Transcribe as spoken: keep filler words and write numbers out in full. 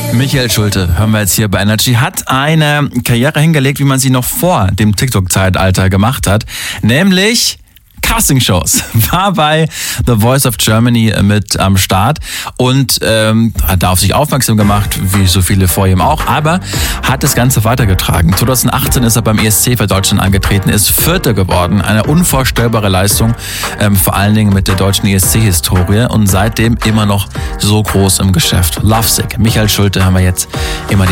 Michael Schulte, hören wir jetzt hier bei Energy, hat eine Karriere hingelegt, wie man sie noch vor dem TikTok-Zeitalter gemacht hat, nämlich Castingshows. War bei The Voice of Germany mit am Start und ähm, hat da auf sich aufmerksam gemacht, wie so viele vor ihm auch, aber hat das Ganze weitergetragen. zwanzig achtzehn ist er beim E S C für Deutschland angetreten, ist Vierter geworden, eine unvorstellbare Leistung, ähm, vor allen Dingen mit der deutschen E S C-Historie und seitdem immer noch so groß im Geschäft. Lovesick. Michael Schulte haben wir jetzt immer